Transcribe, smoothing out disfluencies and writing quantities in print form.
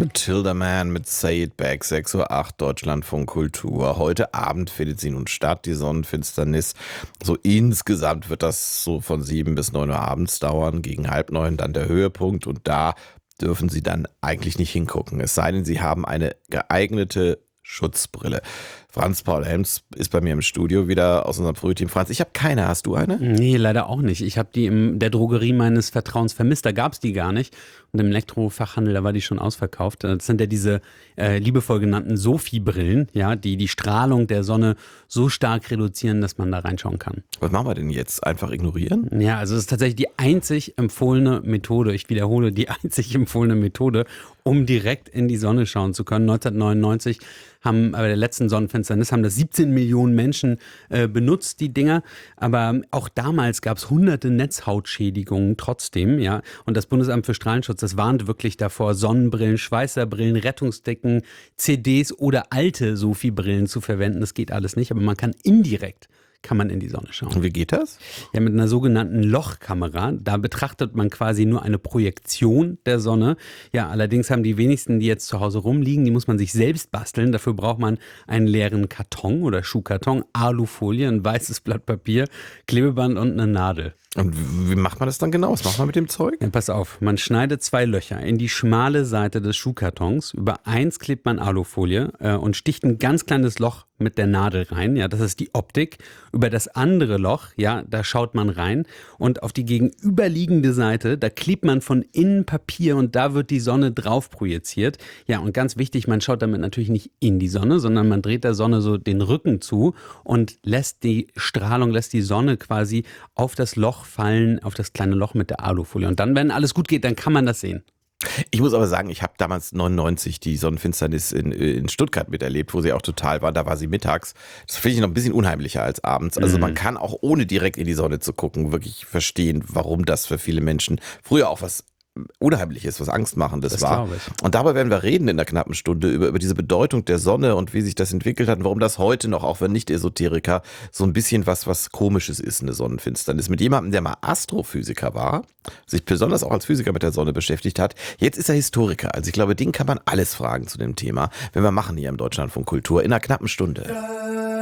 Tilderman mit Say It Back, 6:08 Uhr, Deutschlandfunk Kultur. Heute Abend findet sie nun statt, die Sonnenfinsternis. So insgesamt wird das so von 7 bis 9 Uhr abends dauern, gegen 8:30 dann der Höhepunkt und da dürfen Sie dann eigentlich nicht hingucken. Es sei denn, Sie haben eine geeignete Schutzbrille. Franz Paul Helms ist bei mir im Studio wieder aus unserem Frühteam. Franz, ich habe keine. Hast du eine? Nee, leider auch nicht. Ich habe die in der Drogerie meines Vertrauens vermisst. Da gab es die gar nicht. Und im Elektrofachhandel, da war die schon ausverkauft. Das sind ja diese liebevoll genannten Sophie-Brillen, ja, die die Strahlung der Sonne so stark reduzieren, dass man da reinschauen kann. Was machen wir denn jetzt? Einfach ignorieren? Ja, also es ist tatsächlich die einzig empfohlene Methode. Ich wiederhole, die einzig empfohlene Methode, um direkt in die Sonne schauen zu können. 1999 haben bei der letzten Sonnenfinsternis haben das 17 Millionen Menschen benutzt, die Dinger. Aber auch damals gab es hunderte Netzhautschädigungen trotzdem, ja. Und das Bundesamt für Strahlenschutz, das warnt wirklich davor, Sonnenbrillen, Schweißerbrillen, Rettungsdecken, CDs oder alte Sophie-Brillen zu verwenden. Das geht alles nicht, aber man kann indirekt in die Sonne schauen. Und wie geht das? Ja, mit einer sogenannten Lochkamera. Da betrachtet man quasi nur eine Projektion der Sonne. Ja, allerdings haben die wenigsten, die jetzt zu Hause rumliegen, die muss man sich selbst basteln. Dafür braucht man einen leeren Karton oder Schuhkarton, Alufolie, ein weißes Blatt Papier, Klebeband und eine Nadel. Und wie macht man das dann genau? Was macht man mit dem Zeug? Ja, pass auf, man schneidet 2 Löcher in die schmale Seite des Schuhkartons. Über eins klebt man Alufolie und sticht ein ganz kleines Loch mit der Nadel rein. Ja, das ist die Optik. Über das andere Loch, ja, da schaut man rein. Und auf die gegenüberliegende Seite, da klebt man von innen Papier und da wird die Sonne drauf projiziert. Ja, und ganz wichtig, man schaut damit natürlich nicht in die Sonne, sondern man dreht der Sonne so den Rücken zu und lässt die Strahlung, lässt die Sonne quasi auf das Loch fallen, auf das kleine Loch mit der Alufolie. Und dann, wenn alles gut geht, dann kann man das sehen. Ich muss aber sagen, ich habe damals 99 die Sonnenfinsternis in Stuttgart miterlebt, wo sie auch total war. Da war sie mittags. Das finde ich noch ein bisschen unheimlicher als abends. Also man kann auch ohne direkt in die Sonne zu gucken wirklich verstehen, warum das für viele Menschen früher auch was Unheimliches, was Angstmachendes war. Und darüber werden wir reden in der knappen Stunde, über diese Bedeutung der Sonne und wie sich das entwickelt hat und warum das heute noch, auch wenn nicht Esoteriker, so ein bisschen was Komisches ist, eine Sonnenfinsternis. Mit jemandem, der mal Astrophysiker war, sich besonders auch als Physiker mit der Sonne beschäftigt hat. Jetzt ist er Historiker. Also ich glaube, den kann man alles fragen zu dem Thema, wenn wir machen hier im Deutschlandfunk Kultur in einer knappen Stunde.